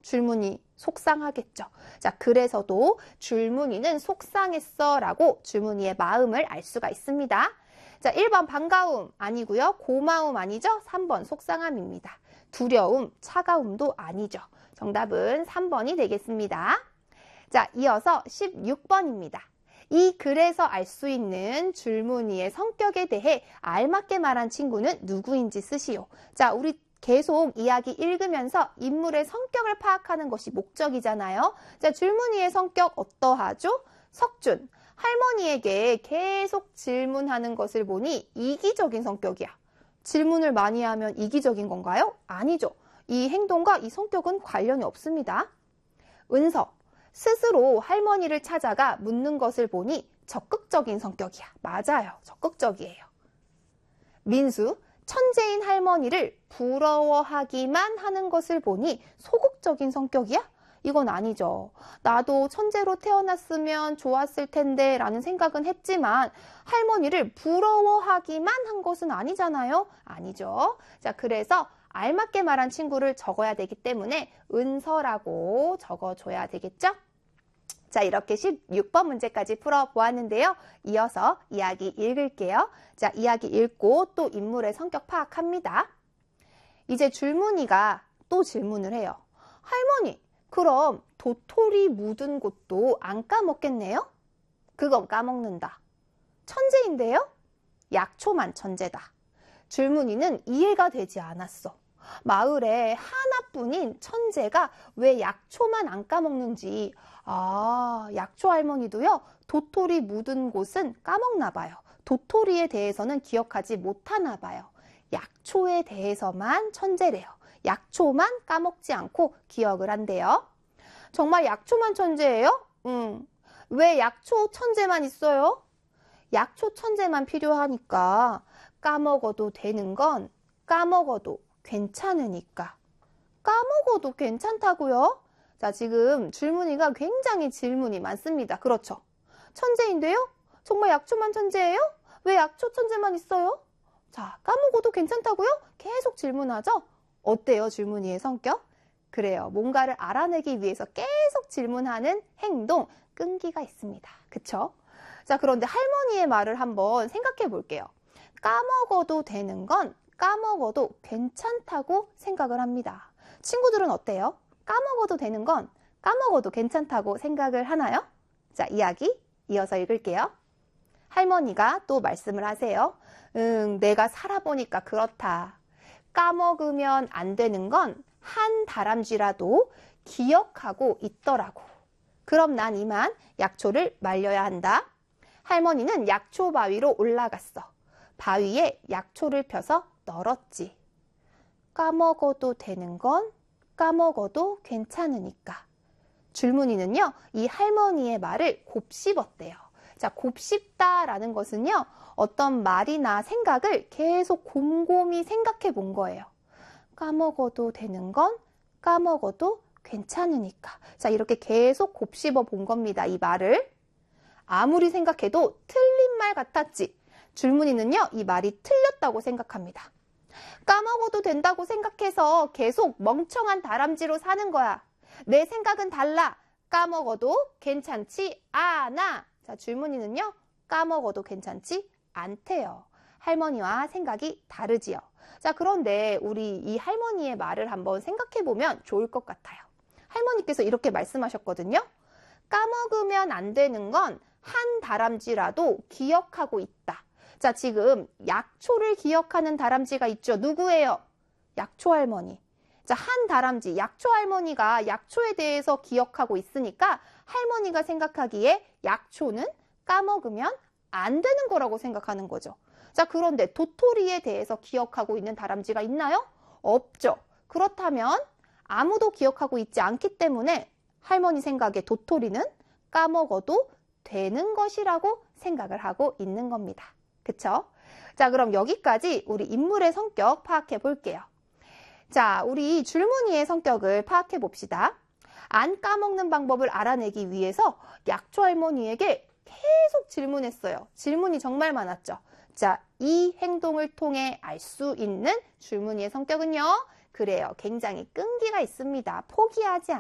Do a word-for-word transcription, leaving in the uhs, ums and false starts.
줄무늬 속상하겠죠. 자, 그래서도 줄무늬는 속상했어 라고 줄무늬의 마음을 알 수가 있습니다. 자, 일 번 반가움 아니고요. 고마움 아니죠? 삼 번 속상함입니다. 두려움, 차가움도 아니죠. 정답은 삼 번이 되겠습니다. 자, 이어서 십육 번입니다. 이 글에서 알 수 있는 줄무늬의 성격에 대해 알맞게 말한 친구는 누구인지 쓰시오. 자, 우리 계속 이야기 읽으면서 인물의 성격을 파악하는 것이 목적이잖아요. 자, 줄무늬의 성격 어떠하죠? 석준, 할머니에게 계속 질문하는 것을 보니 이기적인 성격이야. 질문을 많이 하면 이기적인 건가요? 아니죠. 이 행동과 이 성격은 관련이 없습니다. 은서, 스스로 할머니를 찾아가 묻는 것을 보니 적극적인 성격이야. 맞아요. 적극적이에요. 민수, 천재인 할머니를 부러워하기만 하는 것을 보니 소극적인 성격이야? 이건 아니죠. 나도 천재로 태어났으면 좋았을 텐데 라는 생각은 했지만 할머니를 부러워하기만 한 것은 아니잖아요. 아니죠. 자, 그래서 알맞게 말한 친구를 적어야 되기 때문에 은서라고 적어줘야 되겠죠? 자, 이렇게 십육 번 문제까지 풀어보았는데요. 이어서 이야기 읽을게요. 자, 이야기 읽고 또 인물의 성격 파악합니다. 이제 줄무늬가 또 질문을 해요. 할머니, 그럼 도토리 묻은 곳도 안 까먹겠네요? 그건 까먹는다. 천재인데요? 약초만 천재다. 줄무늬는 이해가 되지 않았어. 마을에 하나뿐인 천재가 왜 약초만 안 까먹는지. 아, 약초 할머니도요, 도토리 묻은 곳은 까먹나 봐요. 도토리에 대해서는 기억하지 못하나 봐요. 약초에 대해서만 천재래요. 약초만 까먹지 않고 기억을 한대요. 정말 약초만 천재예요? 응. 왜 약초 천재만 있어요? 약초 천재만 필요하니까 까먹어도 되는 건 까먹어도 괜찮으니까. 까먹어도 괜찮다고요? 자, 지금 줄무늬가 굉장히 질문이 많습니다. 그렇죠? 천재인데요? 정말 약초만 천재예요? 왜 약초 천재만 있어요? 자, 까먹어도 괜찮다고요? 계속 질문하죠? 어때요, 줄무늬의 성격? 그래요. 뭔가를 알아내기 위해서 계속 질문하는 행동, 끈기가 있습니다. 그쵸? 자, 그런데 할머니의 말을 한번 생각해 볼게요. 까먹어도 되는 건 까먹어도 괜찮다고 생각을 합니다. 친구들은 어때요? 까먹어도 되는 건 까먹어도 괜찮다고 생각을 하나요? 자, 이야기 이어서 읽을게요. 할머니가 또 말씀을 하세요. 응, 내가 살아보니까 그렇다. 까먹으면 안 되는 건 한 다람쥐라도 기억하고 있더라고. 그럼 난 이만 약초를 말려야 한다. 할머니는 약초 바위로 올라갔어. 바위에 약초를 펴서 널었지. 까먹어도 되는 건 까먹어도 괜찮으니까. 줄무늬는요, 이 할머니의 말을 곱씹었대요. 자, 곱씹다라는 것은요, 어떤 말이나 생각을 계속 곰곰이 생각해 본 거예요. 까먹어도 되는 건 까먹어도 괜찮으니까. 자, 이렇게 계속 곱씹어 본 겁니다, 이 말을. 아무리 생각해도 틀린 말 같았지. 줄무늬는요, 이 말이 틀렸다고 생각합니다. 까먹어도 된다고 생각해서 계속 멍청한 다람쥐로 사는 거야. 내 생각은 달라. 까먹어도 괜찮지 않아. 자, 줄무늬는요, 까먹어도 괜찮지 않대요. 할머니와 생각이 다르지요. 자, 그런데 우리 이 할머니의 말을 한번 생각해 보면 좋을 것 같아요. 할머니께서 이렇게 말씀하셨거든요. 까먹으면 안 되는 건 한 다람쥐라도 기억하고 있다. 자, 지금 약초를 기억하는 다람쥐가 있죠. 누구예요? 약초 할머니. 자, 한 다람쥐, 약초 할머니가 약초에 대해서 기억하고 있으니까 할머니가 생각하기에 약초는 까먹으면 안 되는 거라고 생각하는 거죠. 자, 그런데 도토리에 대해서 기억하고 있는 다람쥐가 있나요? 없죠. 그렇다면 아무도 기억하고 있지 않기 때문에 할머니 생각에 도토리는 까먹어도 되는 것이라고 생각을 하고 있는 겁니다. 그쵸? 자, 그럼 여기까지 우리 인물의 성격 파악해 볼게요. 자, 우리 줄무늬의 성격을 파악해 봅시다. 안 까먹는 방법을 알아내기 위해서 약초 할머니에게 계속 질문했어요. 질문이 정말 많았죠. 자, 이 행동을 통해 알 수 있는 줄무늬의 성격은요. 그래요. 굉장히 끈기가 있습니다. 포기하지 않아요.